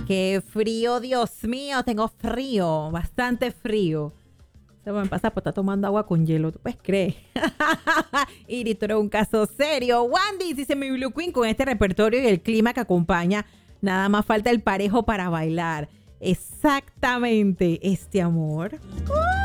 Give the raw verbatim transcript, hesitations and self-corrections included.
Qué frío, Dios mío, tengo frío, bastante frío. Se me pasa por estar tomando agua con hielo, ¿tú puedes creer? Iris, tú eres un caso serio. Wandy, dice mi Blue Queen, con este repertorio y el clima que acompaña, nada más falta el parejo para bailar. Exactamente, este amor. ¡Uh!